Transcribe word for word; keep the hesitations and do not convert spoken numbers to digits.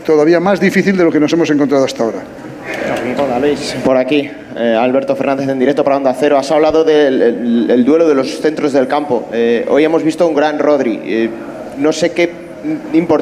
todavía más difícil de lo que nos hemos encontrado hasta ahora. Hola Luis, por aquí, eh, Alberto Fernández en directo para Onda Cero. Has hablado del el, el duelo de los centros del campo. Eh, hoy hemos visto un gran Rodri. Eh, no sé qué importancia